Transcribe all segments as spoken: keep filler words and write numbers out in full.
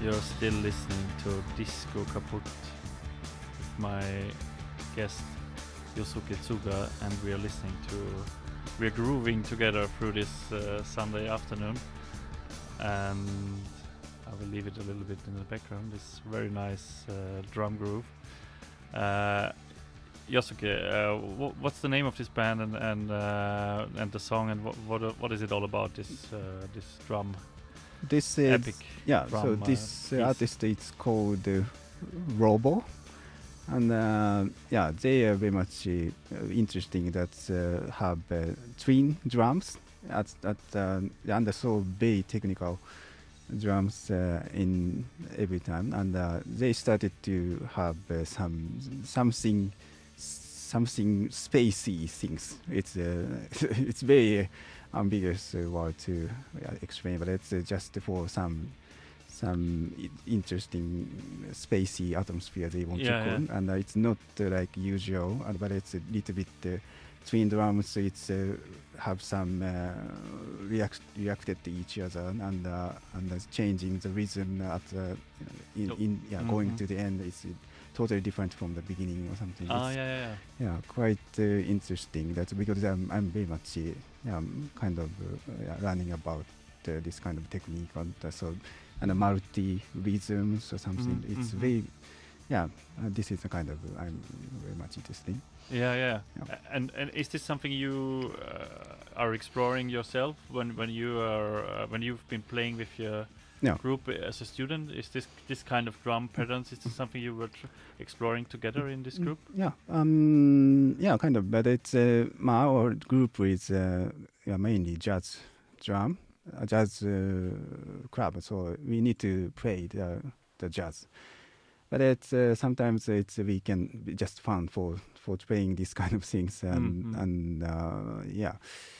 You're still listening to Disco Kaput with my guest Yosuke Tsuga, and we are listening to, we are grooving together through this uh, Sunday afternoon. And I will leave it a little bit in the background, this very nice uh, drum groove. Uh, Yosuke, uh, wh- what's the name of this band and and uh, and the song, and what what, uh, what is it all about? This uh, this drum. This is Epic yeah. drum, So uh, this uh, piece. artist is called uh, Robo, and uh, yeah, they are very much uh, interesting. That uh, have uh, twin drums at at uh, and so very technical drums uh, in every time, and uh, they started to have uh, some something something spacey things. It's uh, it's very ambiguous uh, word to uh, explain, but it's uh, just for some some i- interesting spacey atmosphere they want Yeah, to call, yeah. and uh, it's not uh, like usual, uh, but it's a little bit uh, twin drums. It's uh, have some uh, react reacted to each other, and uh, and uh, changing the rhythm at uh, in, Oh. in yeah going Mhm. to the end is uh, totally different from the beginning or something. Ah, It's, yeah, yeah, yeah. yeah, quite uh, interesting. That's because I'm I'm very much uh, yeah, I'm kind of uh, yeah, learning about uh, this kind of technique and uh, so and a multi rhythms or something. Mhm, It's mhm. very yeah. Uh, this is a kind of uh, I'm very much interesting. Yeah, yeah. Yeah. A- And and is this something you uh, are exploring yourself when when you are uh, when you've been playing with your Yeah. group as a student? Is this this kind of drum patterns? Is this something you were tr- exploring together in this Mm, group? Yeah, um, yeah, kind of. But it's uh, my our group is uh, yeah, mainly jazz drum, uh, jazz uh, club. So we need to play the the jazz. But it's uh, sometimes it's we can be just fun for for playing these kind of things, and Mhm. and uh, yeah,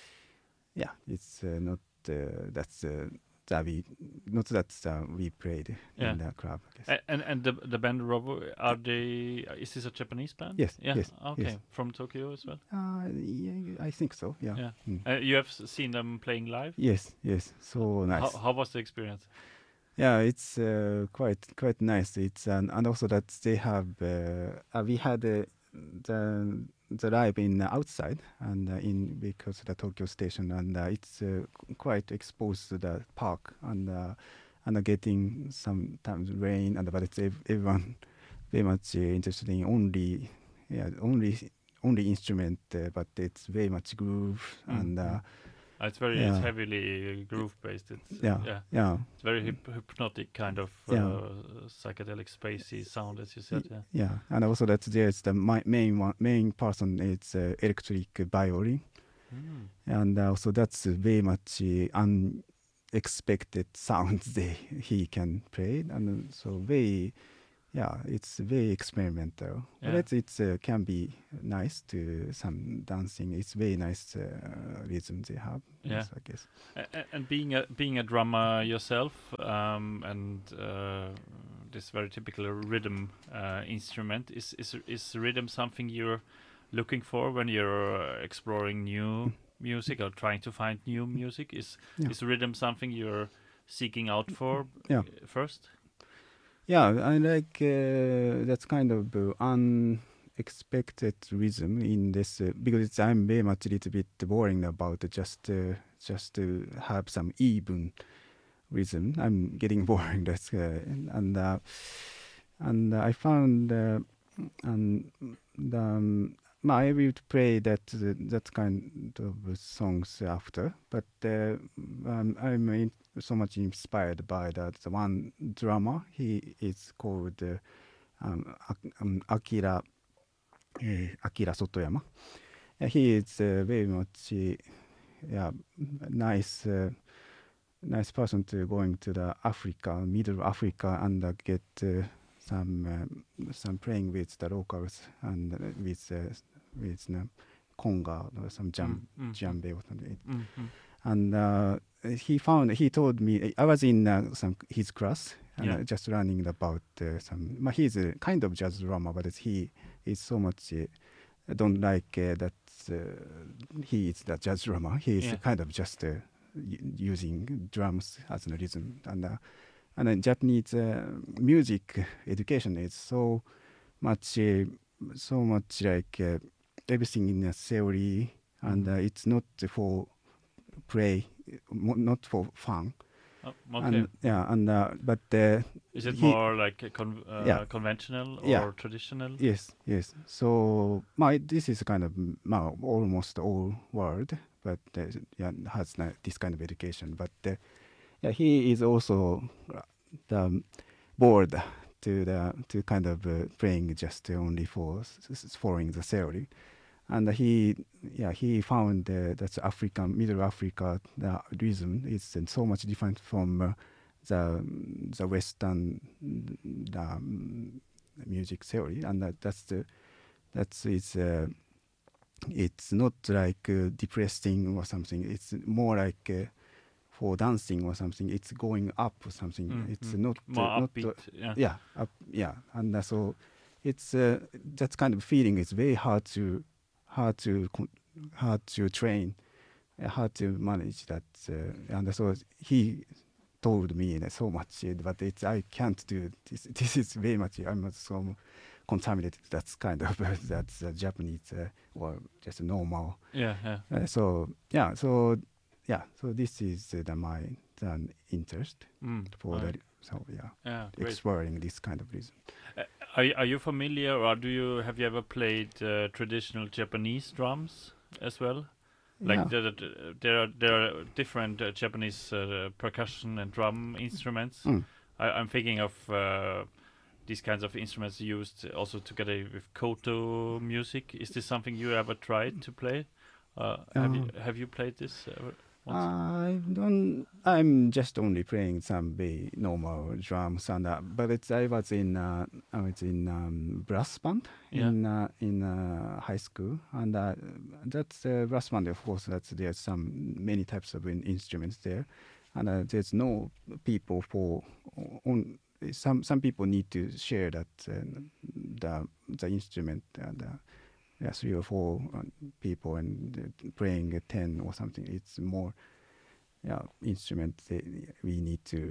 yeah, it's uh, not uh, that's uh, that we not that uh, we played Yeah. in the club. I guess. A- and and the the band Robo, are they? Is this a Japanese band? Yes, Yeah. yes, Okay. yes. From Tokyo as well. Uh, yeah, I think so. Yeah. Yeah. Mm. Uh, you have s- seen them playing live. Yes, yes. So nice. How how was the experience? Yeah, it's uh, quite quite nice. It's and and also that they have uh, uh, we had uh, the the live in uh, outside and uh, in because of the Tokyo station, and uh, it's uh, qu- quite exposed to the park, and uh, and uh, getting sometimes rain, and but it's ev- everyone very much uh, interested in only yeah only only instrument, uh, but it's very much groove, and uh, Mm. Uh, it's very it's yeah heavily groove based. It's yeah yeah. yeah It's very hyp- hypnotic kind of uh, yeah. psychedelic spacey sound, as you Y- said. Yeah. Yeah, and also that there's the mi- main one, main person is uh, electric violin, Mm. and also that's uh, very much uh, unexpected sounds they he can play, and uh, so very yeah, it's very experimental. But Yeah. it's it's uh, can be nice to some dancing. It's very nice uh, rhythm they have. Yeah. Yes, I guess. A- a- and being a being a drummer yourself, um, and uh, this very typical rhythm uh, instrument, is is is rhythm something you're looking for when you're uh, exploring new music or trying to find new music? Is Yeah. is rhythm something you're seeking out for Yeah. uh, first? Yeah, I like uh, that's kind of uh, unexpected rhythm in this uh, because it's, I'm very much a little bit boring about it, just uh, just to have some even rhythm. I'm getting boring. That's uh, and uh, and I found uh, and the, um, I will play that uh, that kind of songs after, but uh, um, I'm in, so much inspired by that the one drama. He is called uh, um, Ak- um, Akira uh, Akira Sotoyama. Uh, he is uh, very much uh, yeah nice. Uh, nice person to going to the Africa, Middle Africa, and uh, get uh, some um, some playing with the locals and uh, with uh, with uh, conga or some jam Mm, mm, djembe or something. mm, mm. And uh, he found he told me I was in uh, some his class and Yeah. uh, just learning about uh, some. But he's a kind of jazz drummer, but it's, he is so much. Uh, I don't like uh, that uh, he is the jazz drummer. He is Yeah. kind of just uh, y- using drums as a rhythm, and uh, and then Japanese uh, music education is so much, uh, so much like uh, everything in a theory, and Mhm. uh, it's not for play, mo- not for fun. Oh, okay. And yeah, and uh, but uh, Is it he, more like a con- uh, yeah, conventional yeah, or traditional? yes, yes. So my this is kind of mm, well, almost all world, but uh, yeah, has na- this kind of education. But uh, yeah, he is also uh, the bored to the to kind of uh, playing just only for s- s- following the theory. And he, yeah, he found uh, that African, Middle Africa, the rhythm is uh, so much different from uh, the the Western mm, the um, music theory, and that, that's the that's it's uh, it's not like uh, depressing or something. It's more like uh, for dancing or something. It's going up or something. Mm, It's mm. not uh, More not uh, upbeat. Yeah. yeah up, yeah, and uh, so it's uh, that kind of feeling is very hard to hard to con- hard to train, uh, hard to manage that, uh, and so he told me that so much, uh, but it's I can't do this. This is very much I'm not so contaminated. That's kind of that's uh, Japanese uh, or just normal. Yeah, yeah. Uh, so yeah, so yeah, so this is uh, the my the interest Mm. for Uh, the so yeah, yeah, great. exploring this kind of rhythm. Uh, are y- are you familiar, or do you have you ever played uh, traditional Japanese drums as well? Yeah, Like there, there there are there are different uh, Japanese uh, percussion and drum instruments. mm. I, I'm thinking of uh, these kinds of instruments used also together with koto music. Is this something you ever tried to play? Uh, have you Uh, have you played this ever once? I don't. I'm just only playing some very normal drums, and uh, but it's I was in uh, I was in um, brass band Yeah. in uh, in uh, high school, and uh, that's uh, brass band. Of course, that's there's some many types of in- instruments there, and uh, there's no people for on. Some some people need to share that uh, the the instrument and. Uh, yeah, three or four uh, people and uh, playing a ten or something. It's more, yeah, instrument that we need to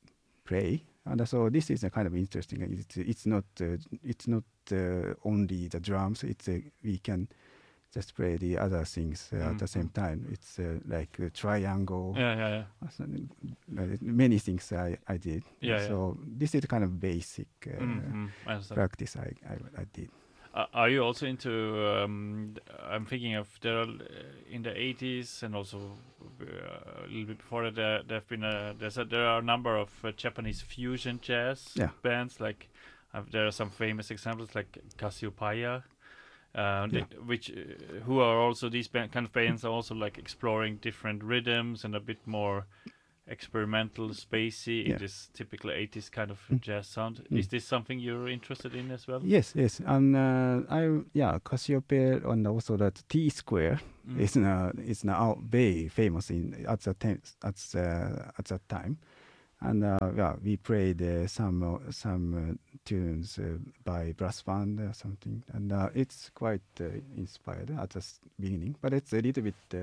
play. And so this is a kind of interesting. It's it's not uh, it's not uh, only the drums. It's uh, we can just play the other things uh, at the same Mm-hmm. time. It's uh, like a triangle. Yeah, yeah, yeah. or something, uh, many things I, I did. Yeah, yeah. So this is the kind of basic uh, Mm-hmm. I understand. practice I, I, I did. Uh, are you also into? Um, th- I'm thinking of there are, uh, in the eighties and also uh, a little bit before that. There, there have been a there's a, there are a number of uh, Japanese fusion jazz Yeah. bands. Like uh, there are some famous examples like Cassiopeia, uh, Yeah. they- which uh, who are also these ba- kind of bands are also like exploring different rhythms and a bit more experimental, spacey in Yeah. this typical eighties kind of Mm. jazz sound. Mm. Is this something you're interested in as well? Yes, yes. And uh, I yeah, Cassiopeia and also that T Square Mm. is now is now very famous in at the time at the, at that time, and uh, yeah, we played uh, some uh, some uh, tunes uh, by brass band or something, and uh, it's quite uh, inspired at the s- beginning, but it's a little bit uh,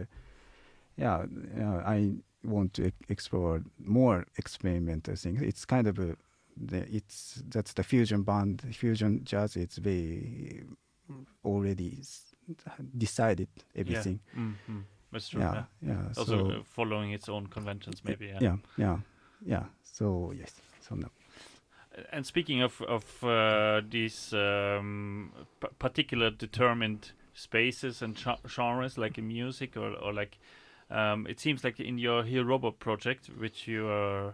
yeah, uh, I want to e- explore more experimental things. It's kind of a the, it's that's the fusion band, fusion jazz. It's very already s- decided everything. Yeah. Mm-hmm. That's true. Yeah, Yeah. yeah. Also So uh, following its own conventions, y- maybe. Yeah. yeah, yeah, yeah. So yes, so no. Uh, And speaking of of uh, these um, p- particular determined spaces and cha- genres, like in music or or like, um, it seems like in your Hirobo project, which you are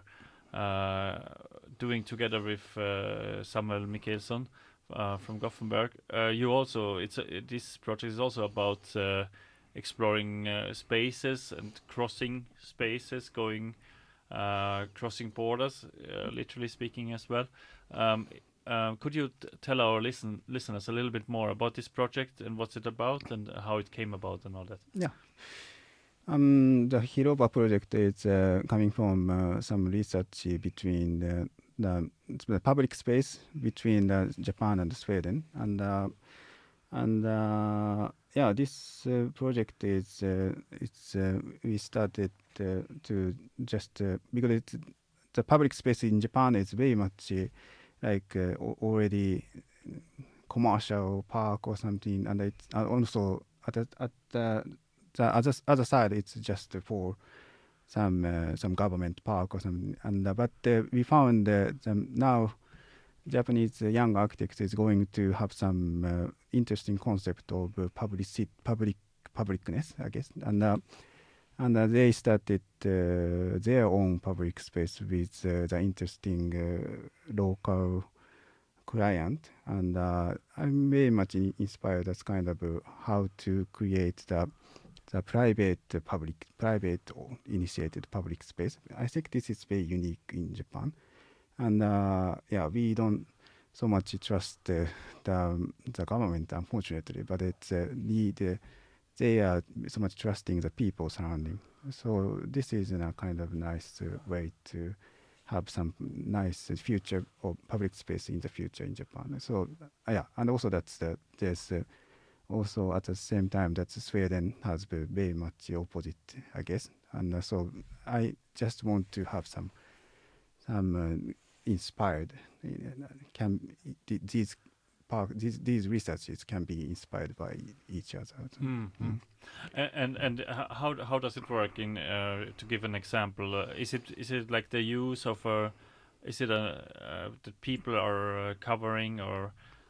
uh, doing together with uh, Samuel Mikkelson uh, from Gothenburg, uh, you also it's a, this project is also about uh, exploring uh, spaces and crossing spaces, going uh, crossing borders, uh, literally speaking as well. Um, uh, could you t- tell our listen listeners a little bit more about this project and what's it about and how it came about and all that? Yeah. Um, the Hiroba project is uh, coming from uh, some research between the, the, the public space between uh, Japan and Sweden, and uh, and uh, yeah, this uh, project is uh, it's uh, we started uh, to just uh, because it's the public space in Japan is very much uh, like uh, al- already commercial park or something, and it's uh, also at the, at the, the other other side it's just for some uh, some government park or something. And uh, but uh, we found uh, some now Japanese uh, young architects is going to have some uh, interesting concept of uh, public public publicness, I guess, and uh, and uh, they started uh, their own public space with uh, the interesting uh, local client, and uh, I'm very much in- inspired. That's kind of uh, how to create the the private uh, public private or initiated public space. I think this is very unique in Japan, and uh, yeah, we don't so much trust uh, the the government, unfortunately, but it's uh, need uh, they are so much trusting the people surrounding. So this is a kind of nice uh, way to have some nice uh, future of public space in the future in Japan. So uh, yeah, and also that's the there's uh, also at the same time that Sweden has been very much opposite, I guess. And uh, so I just want to have some some uh, inspired uh, can th- these park these these researches can be inspired by each other. Mm, mm. A- And and h- how how does it work? In uh, to give an example, uh, is it is it like the use of a, is it a uh, that people are uh, covering or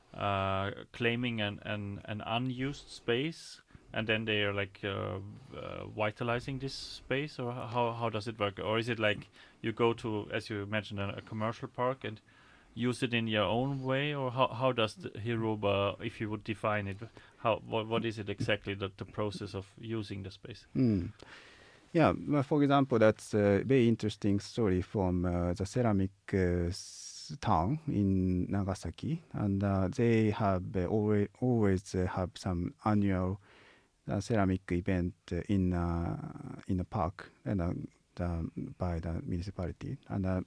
uh, claiming an, an an unused space, and then they are like uh, uh, vitalizing this space, or h- how how does it work? Or is it like you go to, as you mentioned, a, a commercial park and use it in your own way, or how how does the Hiroba, if you would define it, how what what is it exactly, that the process of using the space? Mm. Yeah, well, for example, that's a very interesting story from uh, the ceramic uh, s- town in Nagasaki, and uh, they have uh, always always uh, have some annual uh, ceramic event uh, in uh, in a park and uh, the, by the municipality, and uh,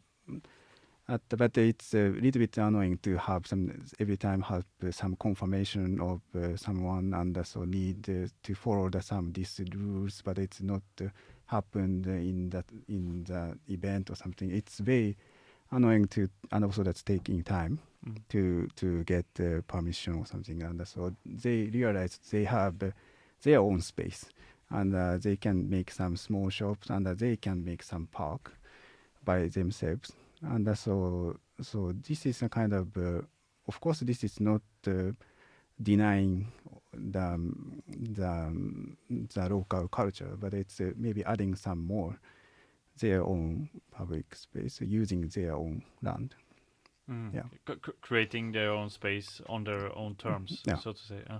at the, but it's a little bit annoying to have some every time have uh, some confirmation of uh, someone, and uh, so need uh, to follow the some these rules, but it's not uh, happened in that in the event or something. It's very annoying to, and also that's taking time Mm. to to get uh, permission or something, and uh, so they realize they have uh, their own space, and uh, they can make some small shops, and uh, they can make some park by themselves, and uh, so so this is a kind of uh, of course this is not uh, denying the um, the, um, the local culture, but it's uh, maybe adding some more their own public space using their own land. Mm. Yeah. C- c- creating their own space on their own terms, Yeah. so to say. Uh.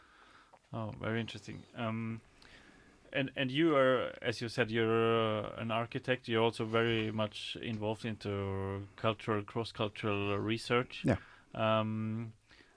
Oh, very interesting. Um, and and you are, as you said, you're uh, an architect. You're also very much involved into cultural, cross-cultural research. Yeah. Um,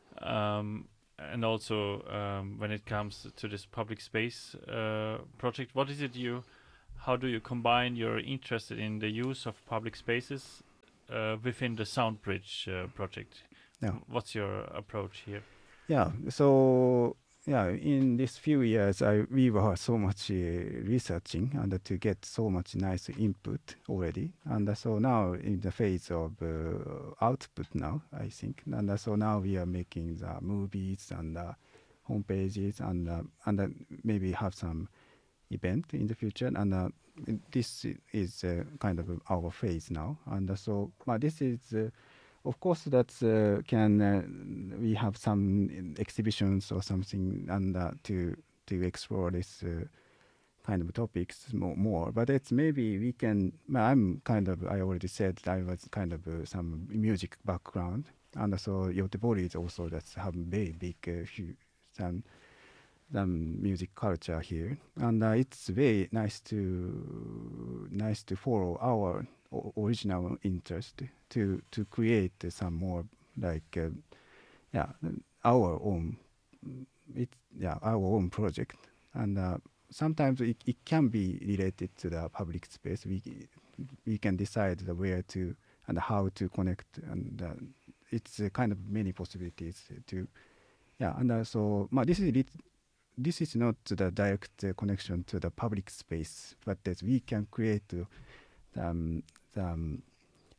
um, and also um, when it comes to this public space uh, project, what is it you? How do you combine your interest in the use of public spaces uh, within the Soundbridge uh, project? Yeah. What's your approach here? Yeah. So yeah, in these few years, I we were so much uh, researching and uh, to get so much nice input already, and uh, so now in the phase of uh, output now, I think, and uh, so now we are making the movies and uh, home pages, and uh, and uh, maybe have some event in the future, and uh, this i- is uh, kind of our phase now, and uh, so but this is. Uh, Of course, that's uh, can uh, we have some exhibitions or something, and uh, to to explore this uh, kind of topics more, more. But it's maybe we can. well, I'm kind of. I already said I was kind of uh, some music background, and so Yotebori is also that's have very big uh, hu- some some music culture here, and uh, it's very nice to nice to follow our o- original interest to to create uh, some more like uh, yeah our own mm, it's yeah our own project, and uh, sometimes it, it can be related to the public space. We we can decide the where to and how to connect, and uh, it's uh, kind of many possibilities to yeah, and uh, so ma, this is lit- this is not the direct uh, connection to the public space, but that we can create uh, um, the, um,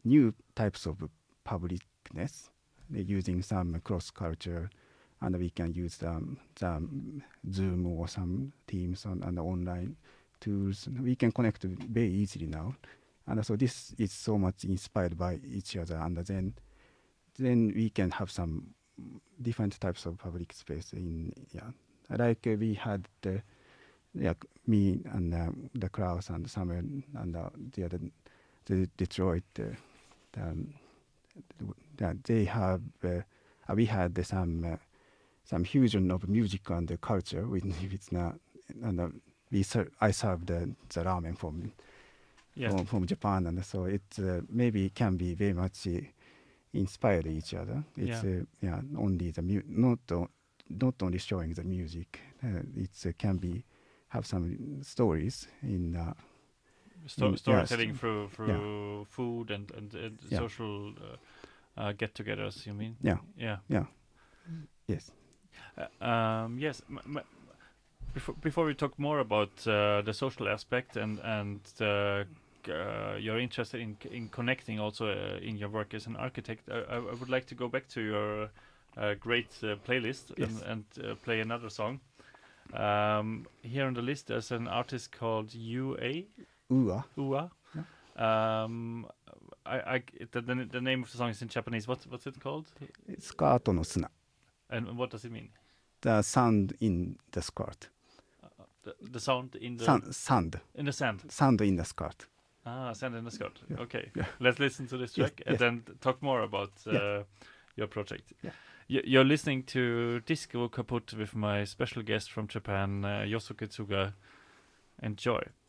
new types of publicness, uh, using some cross culture, and we can use the, the Zoom or some Teams on, and online tools. We can connect very easily now, and so this is so much inspired by each other. And then, then we can have some different types of public space in yeah, like uh, we had the yeah me and uh, the Klaus and Samuel and uh, the other the Detroit. Uh, the, um, the, they have uh, uh, we had uh, some. Uh, some fusion of music and the culture with it's not and uh, we ser- I served the, the ramen from, Yeah. from from Japan, and so it uh, maybe can be very much uh, inspired each other. It's Yeah. uh, yeah only the mu- not o- not only showing the music. Uh, it's uh, can be have some stories in uh, Sto- in- storytelling yes. through through food and and, and Yeah. social uh, uh, get-togethers. You mean? Yeah. Yeah. Yeah. Yes. Uh, um, yes. M- m- before before we talk more about uh, the social aspect and and uh, g- uh, you're interested in c- in connecting also uh, in your work as an architect, I, I I would like to go back to your uh, great uh, playlist Yes. and, and uh, play another song. Um, here on the list, there's an artist called U A Ua. Ua. Um, I, I the, the the name of the song is in Japanese. What what's it called? スカートの砂 And what does it mean? The sound in the skirt. The, the sound in the Sand, sand, in the sand. sand in the skirt. Ah, sand in the skirt. Yeah. Okay, Yeah. let's listen to this Yes, track and yes. then t- talk more about uh, Yeah. your project. Yeah. Y- you're listening to Disco Kaput with my special guest from Japan, uh, Yosuke Tsuga. Enjoy.